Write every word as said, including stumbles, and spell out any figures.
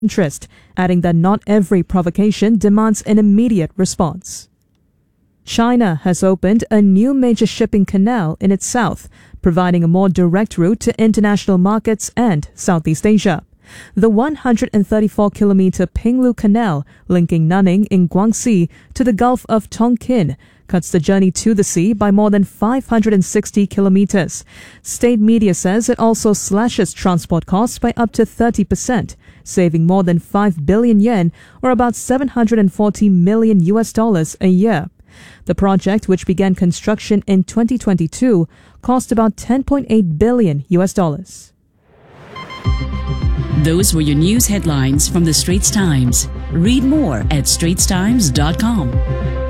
interest, adding that not every provocation demands an immediate response. China has opened a new major shipping canal in its south, providing a more direct route to international markets and Southeast Asia. The one hundred thirty-four kilometer Pinglu Canal, linking Nanning in Guangxi to the Gulf of Tonkin, cuts the journey to the sea by more than five hundred sixty kilometers. State media says it also slashes transport costs by up to thirty percent, saving more than five billion yen, or about seven hundred forty million U S dollars a year. The project, which began construction in twenty twenty-two, cost about ten point eight billion U S dollars. Those were your news headlines from the Straits Times. Read more at straits times dot com.